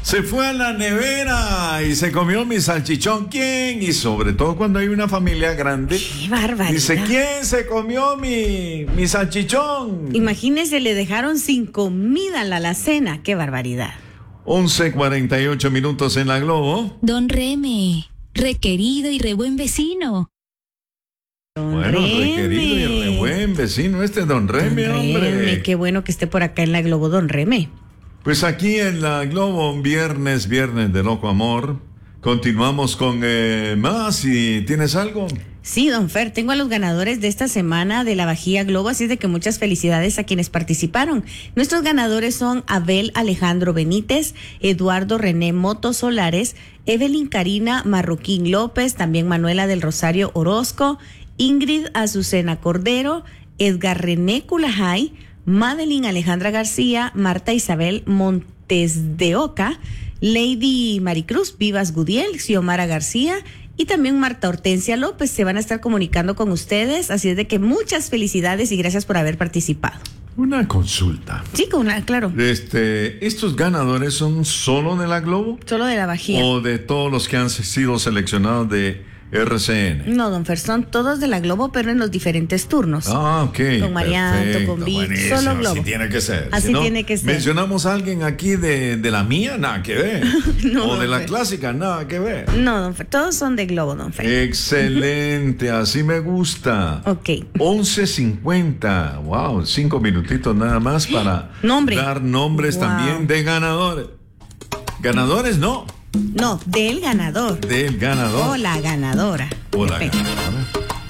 Se fue a la nevera y se comió mi salchichón. ¿Quién? Y sobre todo cuando hay una familia grande. ¡Qué barbaridad! Dice, ¿quién se comió mi salchichón? Imagínese, le dejaron sin comida en la alacena. ¡Qué barbaridad! 11:48 en la Globo. Don Reme, requerido y re buen vecino. Bueno, requerido y re buen vecino don Reme, hombre. Qué bueno que esté por acá en la Globo, don Reme. Pues aquí en la Globo, viernes de Loco Amor. Continuamos con más. ¿Y tienes algo? Sí, don Fer, tengo a los ganadores de esta semana de la Bajía Globo, así es de que muchas felicidades a quienes participaron. Nuestros ganadores son Abel Alejandro Benítez, Eduardo René Moto Solares, Evelyn Karina Marroquín López, también Manuela del Rosario Orozco, Ingrid Azucena Cordero, Edgar René Culajay, Madeline Alejandra García, Marta Isabel Montes de Oca, Lady Maricruz Vivas Gudiel, Xiomara García y también Marta Hortensia López. Se van a estar comunicando con ustedes, así es de que muchas felicidades y gracias por haber participado. Una consulta. Sí, claro. ¿Estos ganadores son solo de la Globo? Solo de la Bajía. ¿O de todos los que han sido seleccionados de RCN? No, don Fer, son todos de la Globo, pero en los diferentes turnos. Ah, ok. Con Marianto, con Vic, solo Globo. Así tiene que ser. Así tiene que ser. Mencionamos a alguien aquí de la mía, nada que ver. No, o de la Fer. Clásica, nada que ver. No, don Fer, todos son de Globo, don Fer. Excelente, así me gusta. Ok. 11:50. Wow, 5 minutitos nada más para dar nombres también de ganadores. ¿Ganadores? No. No, del ganador. Del ganador. O la ganadora. O la ganadora.